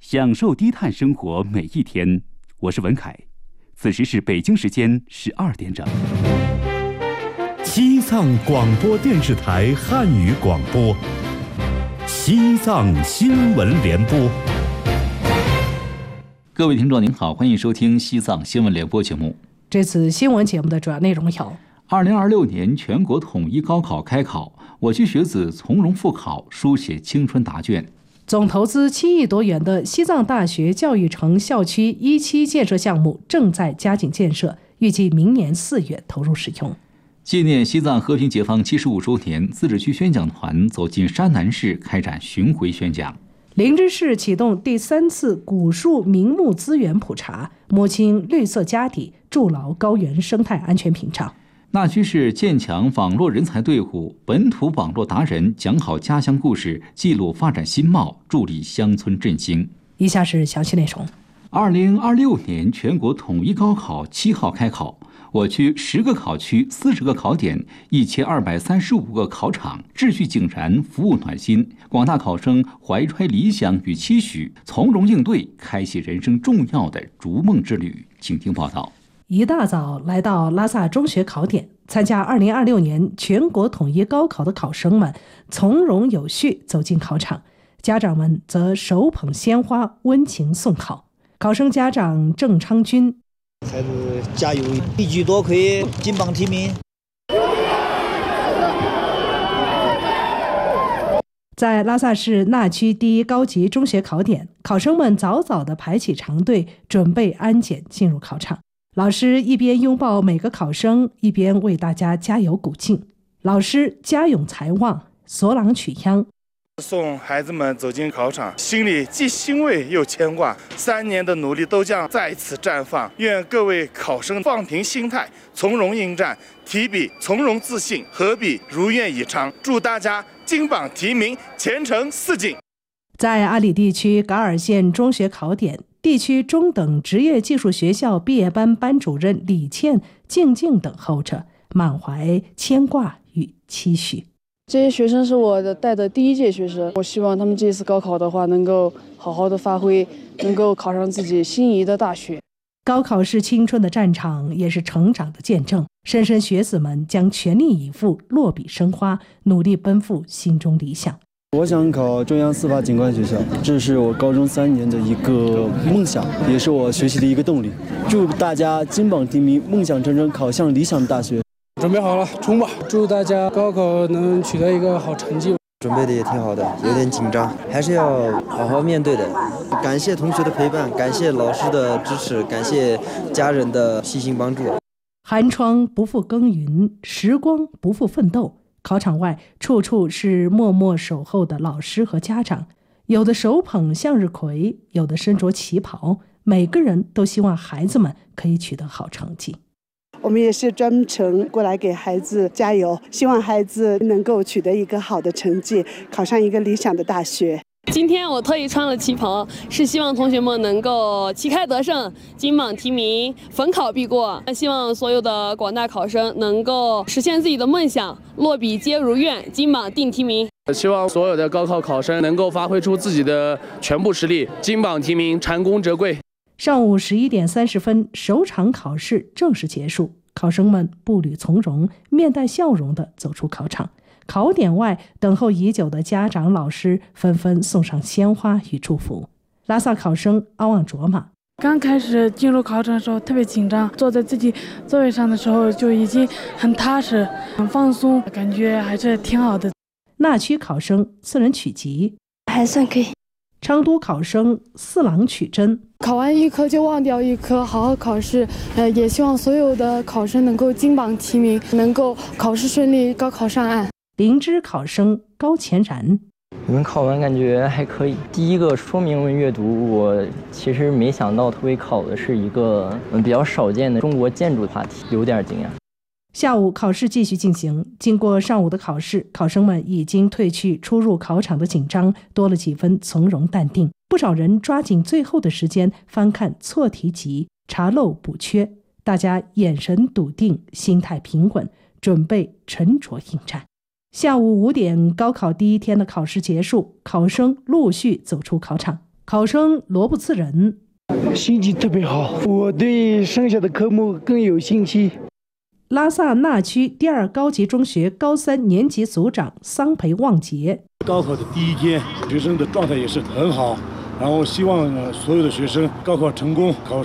享受低碳生活每一天。我是文凯，此时是北京时间12点整。 西藏广播电视台汉语广播，西藏新闻联播。 各位听众您好，欢迎收听西藏新闻联播节目。 这次新闻节目的主要内容有 ：2026年全国统一高考开考，我区学子从容复考，书写青春答卷； 总投资7亿多元的西藏大学教育城校区1期建设项目正在加紧建设，预计明年4月投入使用。 纪念西藏和平解放75周年，自治区宣讲团走进山南市开展巡回宣讲。 林芝市启动第3次古树名木资源普查，摸清绿色家底，筑牢高原生态安全屏障。 那区市建强网络人才队伍，本土网络达人讲好家乡故事，记录发展新貌，助力乡村振兴。 以下是详细内容。 2026年全国统一高考7号开考，我区10个考区40个考点，1235个考场，秩序井然，服务暖心。广大考生怀揣理想与期许，从容应对，开启人生重要的逐梦之旅。请听报道。 一大早来到拉萨中学考点，参加2026年全国统一高考的考生们从容有序走进考场，家长们则手捧鲜花温情送考。考生家长郑昌军： 孩子加油，一举多魁，金榜题名。 在拉萨市那区第1高级中学考点，考生们早早地排起长队，准备安检进入考场。老师一边拥抱每个考生，一边为大家加油鼓劲。老师家咏才望，索朗曲秧。 送孩子们走进考场，心里既欣慰又牵挂，3年的努力都将再次绽放。愿各位考生放平心态，从容应战，提笔从容自信，合笔如愿以偿。祝大家金榜题名，前程似锦。 在阿里地区噶尔县中学考点，地区中等职业技术学校毕业班班主任李倩静静等候着，满怀牵挂与期许。 这些学生是我带的第1届学生，我希望他们这次高考的话能够好好的发挥，能够考上自己心仪的大学。 高考是青春的战场，也是成长的见证。莘莘学子们将全力以赴，落笔生花，努力奔赴心中理想。 我想考中央司法警官学校，这是我高中3年的一个梦想，也是我学习的一个动力。祝大家金榜题名，梦想成真，考向理想大学。 准备好了，冲吧！祝大家高考能取得一个好成绩。 准备的也挺好的，有点紧张，还是要好好面对的。感谢同学的陪伴，感谢老师的支持，感谢家人的细心帮助。 寒窗不负耕耘，时光不负奋斗。考场外处处是默默守候的老师和家长，有的手捧向日葵，有的身着旗袍，每个人都希望孩子们可以取得好成绩。 我们也是专程过来给孩子加油，希望孩子能够取得一个好的成绩，考上一个理想的大学。 今天我特意穿了旗袍，是希望同学们能够旗开得胜，金榜题名，逢考必过。希望所有的广大考生能够实现自己的梦想，落笔皆如愿，金榜定题名。 希望所有的高考考生能够发挥出自己的全部实力，金榜题名，蟾宫折桂。 上午11点30分，首场考试正式结束，考生们步履从容，面带笑容地走出考场。考点外，等候已久的家长、老师纷纷送上鲜花与祝福。拉萨考生阿旺卓玛： 刚开始进入考场的时候特别紧张，坐在自己座位上的时候就已经很踏实、很放松，感觉还是挺好的。 那区考生四人曲集： 还算可以。 昌都考生四郎曲真： 考完一科就忘掉一科，好好考试。也希望所有的考生能够金榜题名，能够考试顺利，高考上岸。 灵芝考生高乾然： 你们考完感觉还可以。第一个说明文阅读，我其实没想到他会考的是一个比较少见的中国建筑话题，有点惊讶。 下午考试继续进行，经过上午的考试，考生们已经褪去出入考场的紧张，多了几分从容淡定。不少人抓紧最后的时间翻看错题集，查漏补缺。大家眼神笃定，心态平稳，准备沉着应战。下午5点，高考第1天的考试结束，考生陆续走出考场。 考生罗不次仁， 心情特别好，我对剩下的科目更有兴趣。 拉萨那区第二高级中学高3年级组长桑培旺杰， 高考的第一天，学生的状态也是很好，然后希望所有的学生高考成功，考